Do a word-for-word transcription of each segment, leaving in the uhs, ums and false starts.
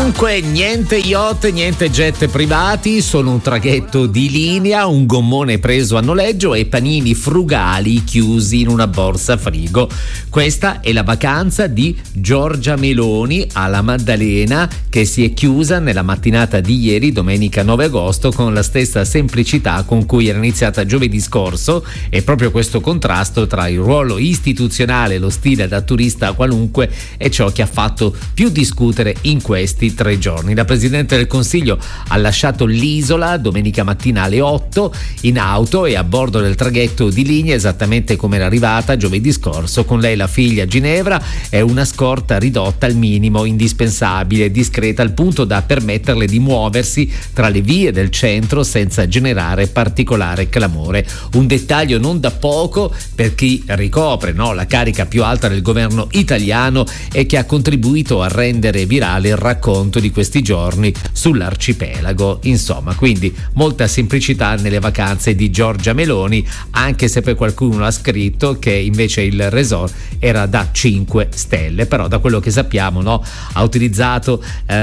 Dunque niente yacht, niente jet privati, solo un traghetto di linea, un gommone preso a noleggio e panini frugali chiusi in una borsa frigo. Questa è la vacanza di Giorgia Meloni alla Maddalena, che si è chiusa nella mattinata di ieri, domenica nove agosto, con la stessa semplicità con cui era iniziata giovedì scorso, e proprio questo contrasto tra il ruolo istituzionale e lo stile da turista qualunque è ciò che ha fatto più discutere in questi tre giorni. La Presidente del Consiglio ha lasciato l'isola domenica mattina alle otto in auto e a bordo del traghetto di linea, esattamente come era arrivata giovedì scorso, con lei la figlia Ginevra e una scorta ridotta al minimo indispensabile, discreta al punto da permetterle di muoversi tra le vie del centro senza generare particolare clamore. Un dettaglio non da poco per chi ricopre no, la carica più alta del governo italiano e che ha contribuito a rendere virale il racconto di questi giorni sull'arcipelago. Insomma, quindi molta semplicità nelle vacanze di Giorgia Meloni, anche se poi qualcuno ha scritto che invece il resort era da cinque stelle. Però da quello che sappiamo no, ha utilizzato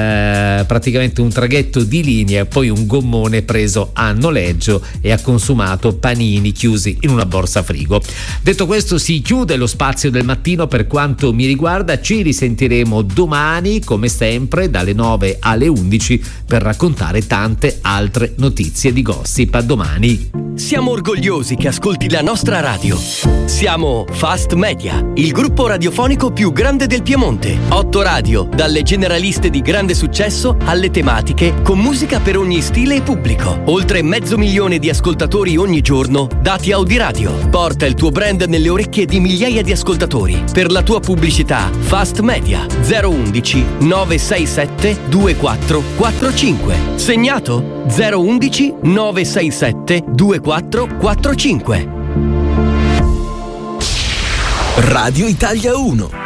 eh, praticamente un traghetto di linea e poi un gommone preso a noleggio e ha consumato panini chiusi in una borsa frigo. Detto questo, si chiude lo spazio del mattino per quanto mi riguarda. Ci risentiremo domani come sempre dalle nove alle undici per raccontare tante altre notizie di gossip. A domani. Siamo orgogliosi che ascolti la nostra radio. Siamo Fast Media, il gruppo radiofonico più grande del Piemonte. Otto radio, dalle generaliste di grande successo alle tematiche, con musica per ogni stile e pubblico. Oltre mezzo milione di ascoltatori ogni giorno, dati Audiradio. Porta il tuo brand nelle orecchie di migliaia di ascoltatori. Per la tua pubblicità, Fast Media zero undici nove sei sette due quattro quattro cinque. Segnato? zero undici nove sei sette due quattro quattro cinque. Radio Italia uno.